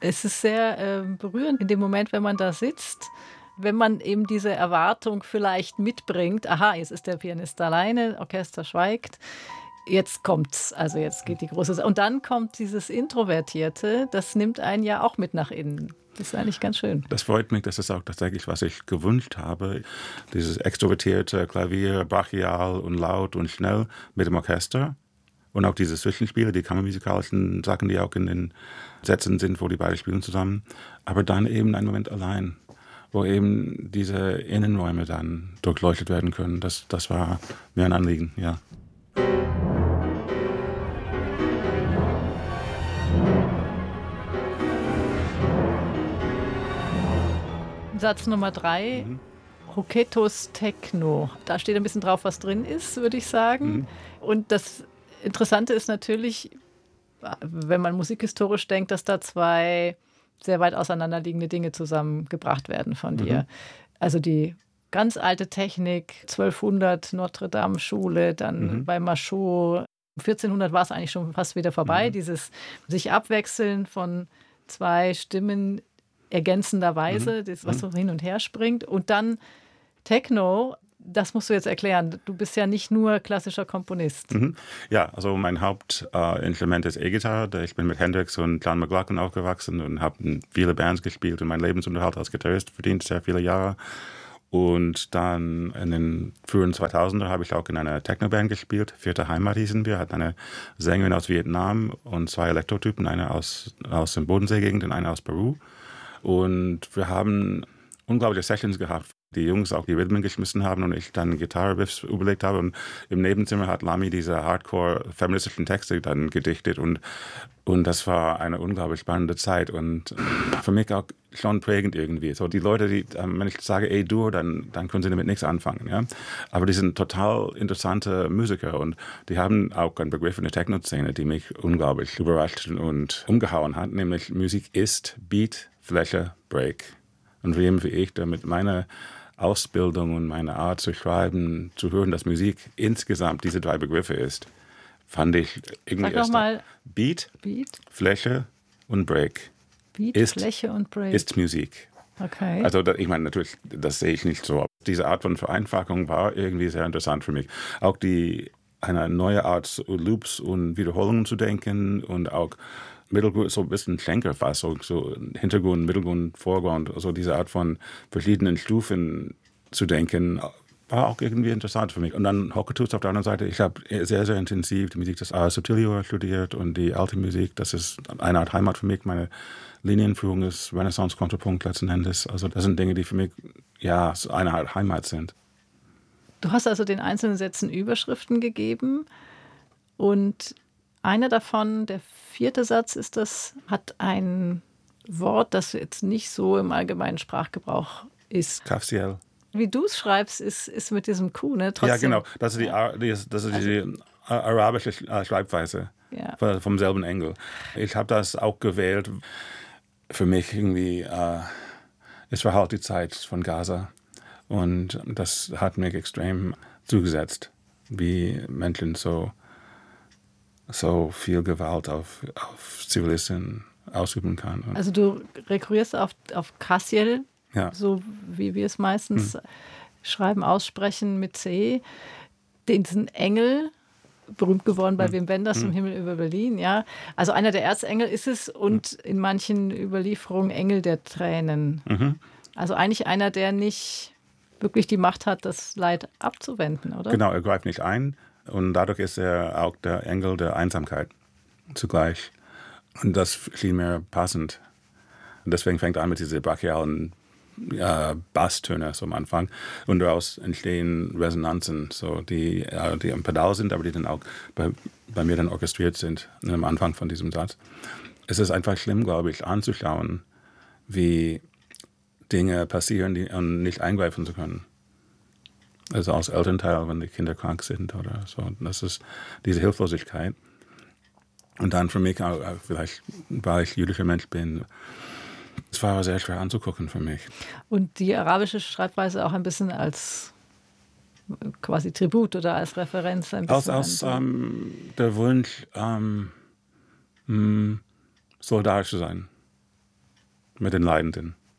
Es ist sehr, berührend in dem Moment, wenn man da sitzt, wenn man eben diese Erwartung vielleicht mitbringt: „Aha, jetzt ist der Pianist alleine, Orchester schweigt, jetzt kommt's, also jetzt geht die große Sa“, und dann kommt dieses Introvertierte, das nimmt einen ja auch mit nach innen. Das ist eigentlich ganz schön. Das freut mich, das ist auch tatsächlich, was ich gewünscht habe. Dieses extrovertierte Klavier, brachial und laut und schnell mit dem Orchester. Und auch diese Zwischenspiele, die kammermusikalischen Sachen, die auch in den Sätzen sind, wo die beiden spielen zusammen. Aber dann eben einen Moment allein, wo eben diese Innenräume dann durchleuchtet werden können. Das war mir ein Anliegen, ja. Satz Nummer 3, Hoketos Techno. Da steht ein bisschen drauf, was drin ist, würde ich sagen. Und das Interessante ist natürlich, wenn man musikhistorisch denkt, dass da zwei sehr weit auseinanderliegende Dinge zusammengebracht werden von dir. Also die ganz alte Technik, 1200 Notre-Dame-Schule, dann bei Machot. 1400 war es eigentlich schon fast wieder vorbei, dieses sich abwechseln von zwei Stimmen ergänzenderweise, das, was so hin und her springt. Und dann Techno, das musst du jetzt erklären. Du bist ja nicht nur klassischer Komponist. Ja, also mein Hauptinstrument ist E-Gitarre. Ich bin mit Hendrix und John McLaughlin aufgewachsen und habe in viele Bands gespielt und meinen Lebensunterhalt als Gitarrist verdient, sehr viele Jahre. Und dann in den frühen 2000er habe ich auch in einer Techno-Band gespielt. Vierte Heimat hießen wir, hatten eine Sängerin aus Vietnam und zwei Elektrotypen, eine aus dem Bodensee-Gegend und eine aus Peru. Und wir haben unglaubliche Sessions gehabt. Die Jungs auch die Rhythmen geschmissen haben und ich dann Gitarre-Riffs überlegt habe. Und im Nebenzimmer hat Lami diese hardcore-feministischen Texte dann gedichtet. Und das war eine unglaublich spannende Zeit und für mich auch schon prägend irgendwie. So die Leute, die, wenn ich sage A-Dur, dann können sie damit nichts anfangen. Ja? Aber die sind total interessante Musiker und die haben auch einen Begriff in der Techno-Szene, die mich unglaublich überrascht und umgehauen hat. Nämlich Musik ist Beat, Fläche, Break. Und wie ich damit meine Ausbildung und meine Art zu schreiben, zu hören, dass Musik insgesamt diese drei Begriffe ist, fand ich irgendwie Sag noch mal. Beat, Fläche und Break. Beat, Fläche und Break. Ist Musik. Okay. Also ich meine, natürlich, das sehe ich nicht so. Diese Art von Vereinfachung war irgendwie sehr interessant für mich. Auch eine neue Art, Loops und Wiederholungen zu denken und auch Mittelgrund, so ein bisschen Schenkerfassung, so Hintergrund, Mittelgrund, Vorgrund, also diese Art von verschiedenen Stufen zu denken, war auch irgendwie interessant für mich. Und dann Hoketos auf der anderen Seite, ich habe sehr, sehr intensiv die Musik des Ars Sotilio studiert und die alte Musik, das ist eine Art Heimat für mich. Meine Linienführung ist Renaissance-Kontrapunkt letzten Endes. Also das sind Dinge, die für mich, ja, eine Art Heimat sind. Du hast also den einzelnen Sätzen Überschriften gegeben und einer davon, der 4. Satz ist das, hat ein Wort, das jetzt nicht so im allgemeinen Sprachgebrauch ist. Kafsiel. Wie du es schreibst, ist mit diesem Q, ne? Trotzdem, ja, genau. Das ist die arabische Schreibweise vom selben Engel. Ich habe das auch gewählt. Für mich irgendwie, es war halt die Zeit von Gaza. Und das hat mich extrem zugesetzt, wie Menschen so viel Gewalt auf Zivilisten ausüben kann. Also du rekurrierst auf Cassiel, ja. So wie wir es meistens schreiben, aussprechen mit C. Diesen Engel, berühmt geworden bei Wim Wenders im Himmel über Berlin. Ja. Also einer der Erzengel ist es und in manchen Überlieferungen Engel der Tränen. Also eigentlich einer, der nicht wirklich die Macht hat, das Leid abzuwenden, oder? Genau, er greift nicht ein. Und dadurch ist er auch der Engel der Einsamkeit zugleich. Und das schien mir passend. Und deswegen fängt er an mit diesen brachialen Basstöne so am Anfang. Und daraus entstehen Resonanzen, so, die am Pedal sind, aber die dann auch bei mir dann orchestriert sind am Anfang von diesem Satz. Es ist einfach schlimm, glaube ich, anzuschauen, wie Dinge passieren, und nicht eingreifen zu können. Also als Elternteil, wenn die Kinder krank sind oder so. Das ist diese Hilflosigkeit. Und dann für mich, auch, vielleicht weil ich jüdischer Mensch bin, es war sehr schwer anzugucken für mich. Und die arabische Schreibweise auch ein bisschen als quasi Tribut oder als Referenz? Ein bisschen Als der Wunsch, solidarisch zu sein. mit den Leidenden.